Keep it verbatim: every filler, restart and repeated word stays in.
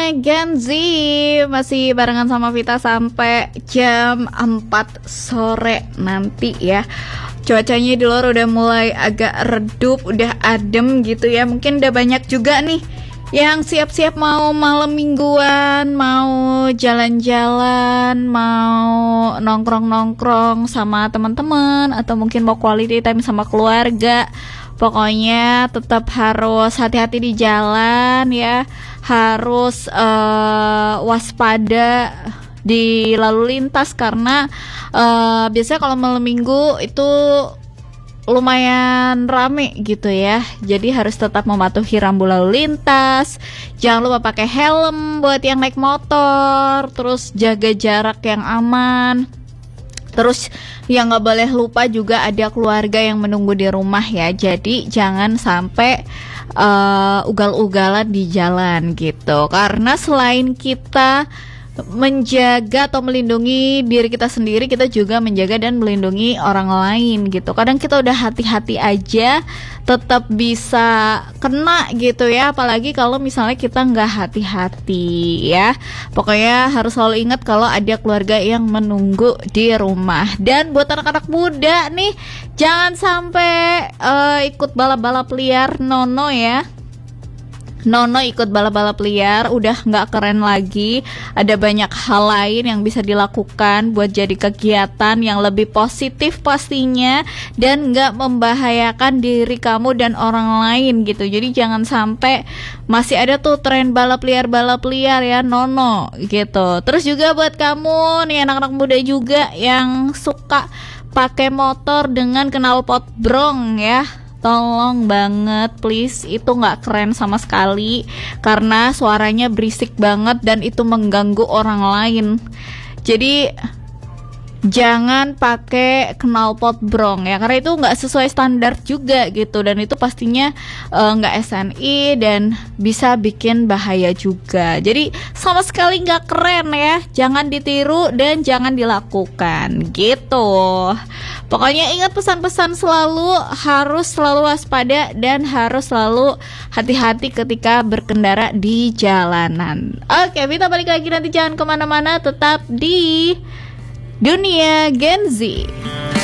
Dunia Gen Z masih barengan sama Vita sampai jam empat sore nanti ya. Cuacanya di luar udah mulai agak redup, udah adem gitu ya. Mungkin udah banyak juga nih yang siap-siap mau malam mingguan, mau jalan-jalan, mau nongkrong-nongkrong sama teman-teman, atau mungkin mau quality time sama keluarga. Pokoknya tetap harus hati-hati di jalan ya, harus uh, waspada di lalu lintas karena uh, biasanya kalau malam minggu itu lumayan rame gitu ya. Jadi harus tetap mematuhi rambu lalu lintas. Jangan lupa pakai helm buat yang naik motor, terus jaga jarak yang aman. Terus yang gak boleh lupa juga ada keluarga yang menunggu di rumah ya. Jadi jangan sampai uh, ugal-ugalan di jalan gitu. Karena selain kita menjaga atau melindungi diri kita sendiri, kita juga menjaga dan melindungi orang lain gitu. Kadang kita udah hati-hati aja tetap bisa kena gitu ya, apalagi kalau misalnya kita nggak hati-hati ya. Pokoknya harus selalu ingat kalau ada keluarga yang menunggu di rumah. Dan buat anak-anak muda nih, jangan sampai uh, ikut balap-balap liar, nono ya. Nono ikut balap-balap liar, udah nggak keren lagi. Ada banyak hal lain yang bisa dilakukan buat jadi kegiatan yang lebih positif pastinya, dan nggak membahayakan diri kamu dan orang lain gitu. Jadi jangan sampai masih ada tuh tren balap liar-balap liar ya, nono gitu. Terus juga buat kamu nih anak-anak muda juga yang suka pakai motor dengan knalpot brong ya, tolong banget please, itu gak keren sama sekali karena suaranya berisik banget dan itu mengganggu orang lain. Jadi jangan pakai knalpot brong ya, karena itu nggak sesuai standar juga gitu, dan itu pastinya nggak uh, S N I dan bisa bikin bahaya juga. Jadi sama sekali nggak keren ya, jangan ditiru dan jangan dilakukan gitu. Pokoknya ingat pesan-pesan selalu, harus selalu waspada dan harus selalu hati-hati ketika berkendara di jalanan. Oke, kita balik lagi, nanti jangan kemana-mana, tetap di Dunia Gen Z.